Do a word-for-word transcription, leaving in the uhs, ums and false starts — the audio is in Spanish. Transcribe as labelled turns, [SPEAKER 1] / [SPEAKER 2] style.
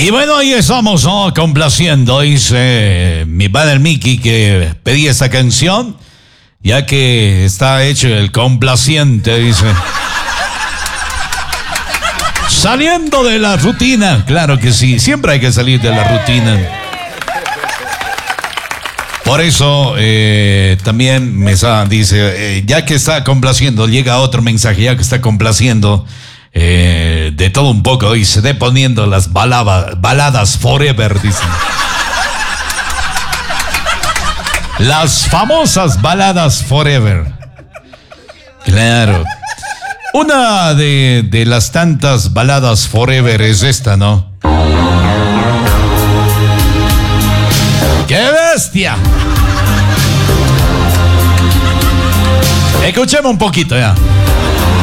[SPEAKER 1] Y bueno, ahí estamos, ¿no? Complaciendo. Dice mi padre Mickey que pedí esta canción, ya que está hecho el complaciente, dice. Saliendo de la rutina, claro que sí, siempre hay que salir de la rutina. Por eso eh, también me dice, eh, ya que está complaciendo, llega otro mensaje, ya que está complaciendo eh, de todo un poco, y se dé poniendo las balaba, baladas forever, dice. Las famosas baladas forever. Claro. Una de, de las tantas baladas forever es esta, ¿no? ¡Qué bestia! Escuchemos un poquito ya.